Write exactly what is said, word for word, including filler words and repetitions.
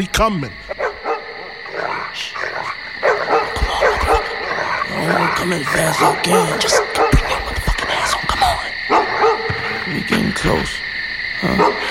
He coming. Oh, come as fast as I can. Just bring your motherfucking ass on. Come on. We getting close. Huh?